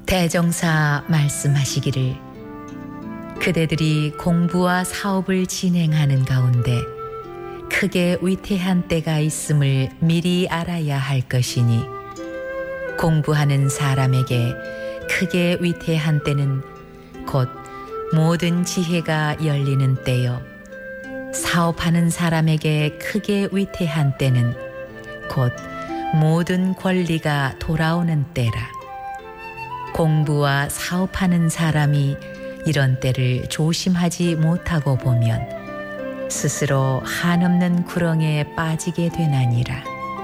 대종사 말씀하시기를 그대들이 공부와 사업을 진행하는 가운데 크게 위태한 때가 있음을 미리 알아야 할 것이니 공부하는 사람에게 크게 위태한 때는 곧 모든 지혜가 열리는 때요 사업하는 사람에게 크게 위태한 때는 곧 모든 권리가 돌아오는 때라. 공부와 사업하는 사람이 이런 때를 조심하지 못하고 보면 스스로 한없는 구렁에 빠지게 되나니라.